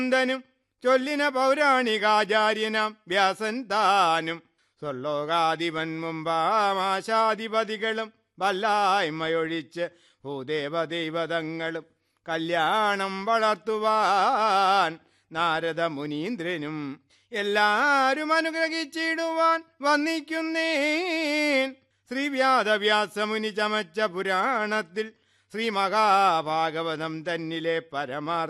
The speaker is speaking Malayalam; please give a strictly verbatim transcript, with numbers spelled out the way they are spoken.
ന്തനും ചൊല്ലിന പൗരാണികാചാര്യനാം വ്യാസൻ താനും സ്വർലോകാധിപൻ മുമ്പാമാശാധിപതികളും വല്ലായ്മയൊഴിച്ച് ഭൂദേവദൈവതങ്ങളും കല്യാണം വളർത്തുവാൻ നാരദ മുനീന്ദ്രനും എല്ലാരും അനുഗ്രഹിച്ചിടുവാൻ വന്നിക്കുന്നേൻ. ശ്രീ വ്യാസമുനി ചമച്ച പുരാണത്തിൽ ശ്രീ മഹാഭാഗവതം തന്നിലെ പരമാർത്ഥ